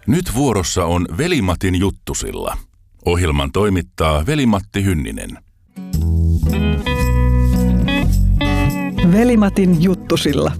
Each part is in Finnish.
Nyt vuorossa on Veli-Matin juttusilla. Ohjelman toimittaa Veli-Matti Hynninen. Veli-Matin juttusilla.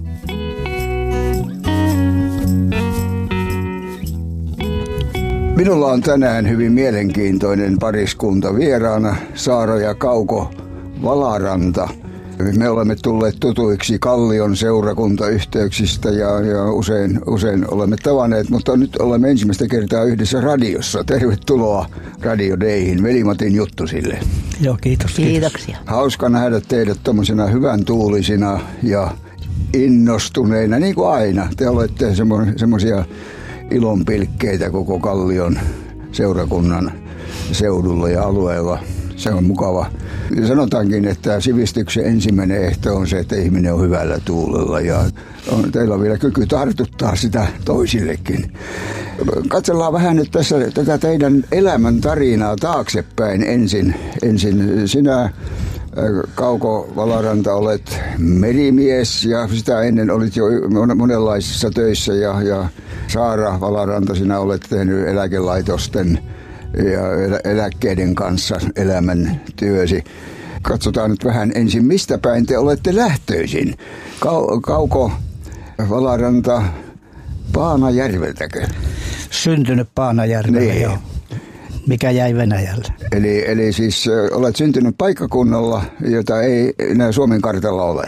Minulla on tänään hyvin mielenkiintoinen pariskunta vieraana, Saara ja Kauko Valaranta. Me olemme tulleet tutuiksi Kallion seurakuntayhteyksistä ja usein olemme tavanneet, mutta nyt olemme ensimmäistä kertaa yhdessä radiossa. Tervetuloa Radio Dayhin, Veli-Matin juttusille. Joo, kiitos. Kiitoksia. Hauska nähdä teidät tommosena hyvän tuulisina ja innostuneina, niin kuin aina. Te olette semmoisia ilonpilkkeitä koko Kallion seurakunnan seudulla ja alueella. Se on mukava. Sanotaankin, että sivistyksen ensimmäinen ehto on se, että ihminen on hyvällä tuulella ja teillä on vielä kyky tartuttaa sitä toisillekin. Katsellaan vähän nyt tässä tätä teidän elämän tarinaa taaksepäin ensin. Sinä, Kauko Valaranta, olet merimies ja sitä ennen olit jo monenlaisissa töissä ja Saara Valaranta, sinä olet tehnyt eläkelaitosten ja eläkkeiden kanssa elämän työsi. Katsotaan nyt vähän ensin, mistä päin te olette lähtöisin. Kauko Valaranta, Paanajärveltäkö? Syntynyt Paanajärvellä, niin. Joo. Mikä jäi Venäjälle. Eli siis olet syntynyt paikkakunnalla, jota ei enää Suomen kartalla ole.